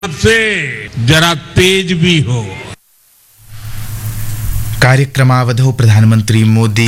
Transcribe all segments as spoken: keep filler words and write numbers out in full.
से जरा तेज भी हो। कार्यक्रमावधौ प्रधानमन्त्री मोदी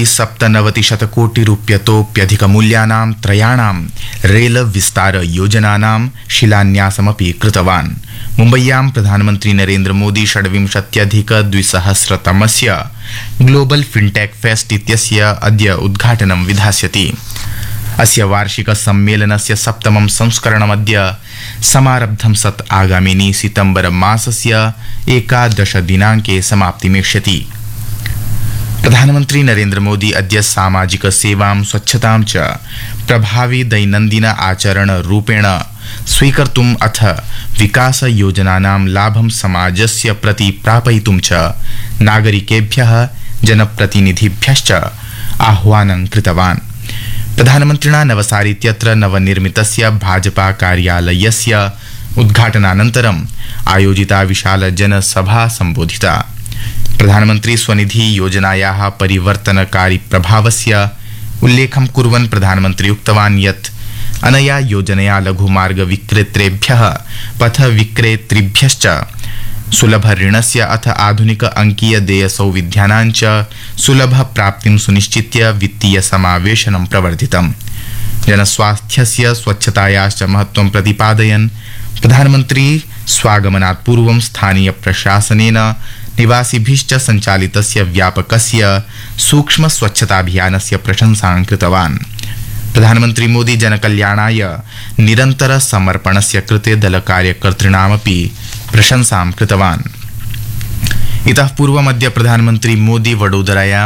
सप्तनवतिशतकोटिरूप्यतोप्यधिकमूल्यानां त्रयाणां रेल विस्तार योजनानां शिलान्यासमपि कृतवान्। मुम्बय्यां प्रधानमन्त्री Narendra Modi षड्विंशत्यधिकद्विसहस्रतमस्य global fintech fest इत्यस्य अद्य उद्घाटनं विधास्यति। अस्य वार्षिक सम्मेलनस्य सप्तमं संस्करणमद्य समारब्धं सत् आगामिनि सितम्बर मासस्य एकादश दिनाङ्के समाप्तिमेष्यति। प्रधानमन्त्री नरेन्द्र मोदी अद्य सामाजिक सेवां स्वच्छतां च प्रभावी दैनन्दिन आचरण रूपेण स्वीकर्तुम् अथ विकास योजनानां लाभं समाजस्य प्रति प्रापयितुं च नागरिकेभ्यः जनप्रतिनिधिभ्यश्च आह्वानं कृतवान्। प्रधानमन्त्रिणा नवसारी इत्यत्र नवनिर्मितस्य भाजपा कार्यालयस्य उद्घाटनानन्तरम् आयोजिता विशाल जनसभा सम्बोधिता। प्रधानमन्त्री स्वनिधि योजनायाः परिवर्तनकारी प्रभावस्य उल्लेखं कुर्वन् प्रधानमन्त्री उक्तवान् यत् अनया योजनया लघुमार्ग विक्रेतृभ्यः पथ विक्रेतृभ्यश्च सुलभ ऋणस्य अथ आधुनिक अंकीय देय सौविध्यानां च सुलभ प्राप्तिं सुनिश्चित्य वित्तीय समावेशनं प्रवर्धितम्। जनस्वास्थ्यस्य स्वच्छतायाश्च महत्त्वं प्रतिपादयन् प्रधानमन्त्री स्वागमनात् पूर्वं स्थानीय प्रशासनेन निवासिभिश्च सञ्चालितस्य व्यापकस्य सूक्ष्म स्वच्छताभियानस्य प्रशंसां कृतवान्। प्रधानमन्त्री मोदी जनकल्याणाय निरन्तर समर्पणस्य कृते दलकार्यकर्तॄणामपि प्रशंसां कृतवान्। इतः पूर्वमद्य प्रधानमन्त्री मोदी वडोदरायां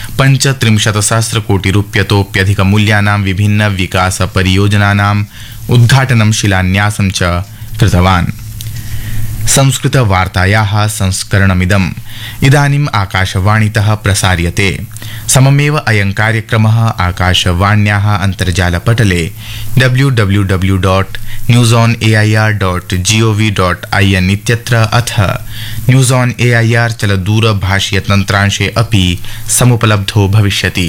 पञ्चत्रिंशत्सहस्रकोटिरूप्यतोप्यधिकमूल्यानां विभिन्न विकास परियोजनानाम् उद्घाटनं शिलान्यासं च कृतवान्। संस्कृत वार्तायाः संस्करणमिदम् इदानीम् आकाशवाणीतः प्रसार्यते। सममेव अयं कार्यक्रमः आकाशवाण्याः अन्तर्जालपटले W W W dot news on ए ऐ आर् डाट् जी ओ वी डाट् ऐ एन् इत्यत्र अथ न्यूस् आन् ए ऐ आर् चलदूरभाषीयतन्त्रांशे अपि समुपलब्धो भविष्यति।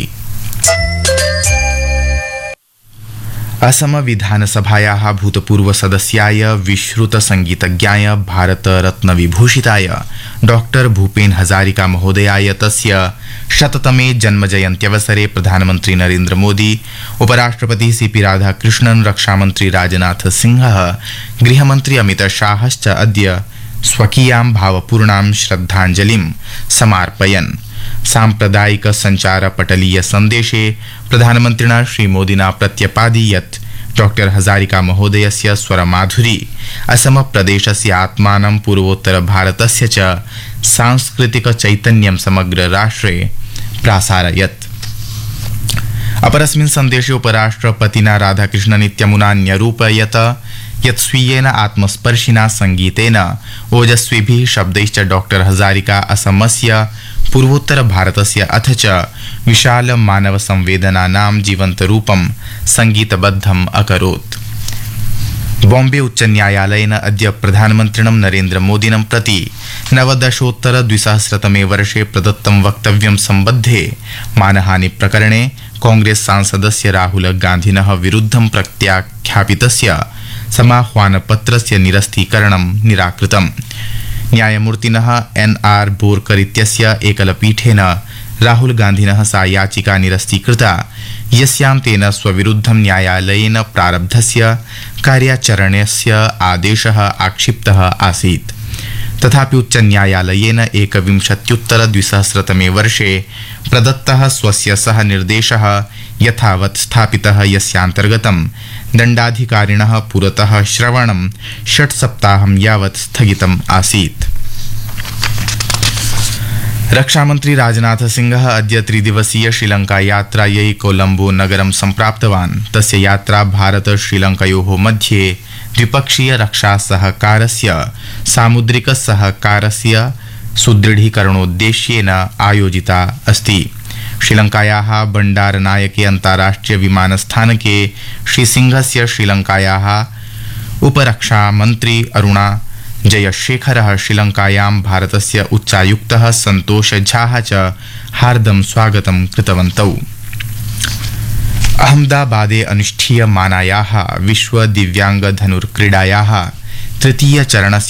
असम विधानसभायाः भूतपूर्व सदस्याय विश्रुत संगीतज्ञाय भारत रत्न विभूषिताय डॉक्टर भूपेन हजारिका महोदयाय तस्य शततमे जन्मजयन्त्यवसरे प्रधानमन्त्री नरेन्द्र मोदी, उपराष्ट्रपति सी पी राधाकृष्णन्, रक्षामन्त्री राजनाथ सिंहः, गृहमन्त्री अमित शाहश्च अद्य स्वकीयां भावपूर्णां श्रद्धाञ्जलिं समार्पयन्। साम्प्रदायिक संचार पटलीय संदेशे प्रधानमन्त्रिणा श्रीमोदिना प्रत्यपादि यत् डॉक्टर हजारिका महोदयस्य स्वरमाधुरी असम प्रदेशस्य आत्मानं पूर्वोत्तर भारतस्य च सांस्कृतिक चैतन्यं समग्र राष्ट्रे प्रासारयत्। अपरस्मिन् सन्देशे उपराष्ट्रपतिना राधाकृष्णन् इत्यमुना न्यरूपयत् यत् स्वीयेन आत्मस्पर्शिना संगीतेन ओजस्विभिः शब्दैश्च डॉक्टर हजारिका असमस्य पूर्वोत्तर भारतस्य अथ च विशाल मानव संवेदनानां जीवन्तरूपं संगीतबद्धम् अकरोत्। बॉम्बे उच्च न्यायालयेन अद्य प्रधानमन्त्रिणं नरेन्द्र मोदिनं प्रति नवदशोत्तर द्विसहस्रतमे वर्षे प्रदत्तं वक्तव्यं सम्बद्धे मानहानि प्रकरणे कांग्रेस सांसदस्य राहुल गान्धिनः विरुद्धं प्रत्याख्यापितस्य समाह्वानपत्रस्य निरस्तीकरणं निराकृतम्। न्यायमूर्तिनः एन आर बोरकर इत्यस्य एकलपीठेन राहुल गान्धिनः सा याचिका निरस्तीकृता यस्यां तेन स्वविरुद्धं न्यायालयेन प्रारब्धस्य कार्याचरणस्य आदेशः आक्षिप्तः आसीत्। तथापि उच्च न्यायालयेन एकविंशत्युत्तर द्विसहस्रतमे वर्षे प्रदत्तः स्वस्य सह निर्देशः यथावत् स्थापितः यस्यान्तर्गतं दण्डाधिकारिणः पुरतः श्रवणं षट् सप्ताहं यावत् स्थगितम् आसीत्। रक्षामन्त्री राजनाथ सिंहः अद्य त्रिदिवसीय श्रीलंका यात्रायै कोलंबो नगरं सम्प्राप्तवान्। तस्य यात्रा भारत श्रीलंकयोः मध्ये द्विपक्षीय रक्षा सहकारस्य सामुद्रिक सहकारस्य सुदृढीकरणोद्देश्येन आयोजिता अस्ति। श्रीलंकायाः बण्डारनायके अन्ताराष्ट्रिय विमानस्थानके श्रीसिंहस्य श्रीलंकायाः उपरक्षामन्त्री अरुणा जयशेखरः श्रीलंकायां भारतस्य उच्चायुक्तः सन्तोष झाः च हार्दं स्वागतं कृतवन्तौ। अहमदाबादे अनुष्ठीयमानायाः विश्व दिव्यांग धनुर्क्रीडायाः तृतीयचरणस्य